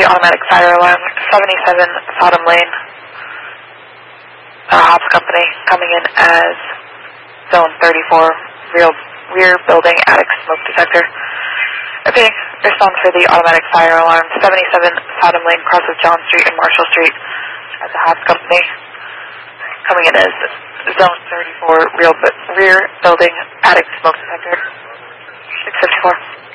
The automatic fire alarm, 77 Sodom Lane. Hobbs Company coming in as zone 34, rear building attic smoke detector. Okay, respond for the automatic fire alarm, 77 Sodom Lane, cross of John Street and Marshall Street at the Hobbs Company. Coming in as zone 34, rear building attic smoke detector, 654.